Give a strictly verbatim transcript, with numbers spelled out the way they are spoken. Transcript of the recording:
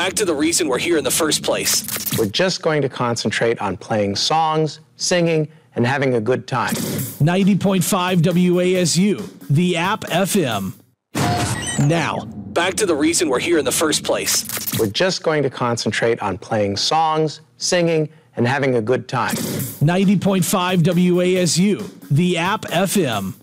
back to the reason we're here in the first place. We're just going to concentrate on playing songs, singing, and having a good time. ninety point five W A S U, the app F M. Now, back to the reason we're here in the first place. We're just going to concentrate on playing songs, singing, and having a good time. ninety point five W A S U, the app F M.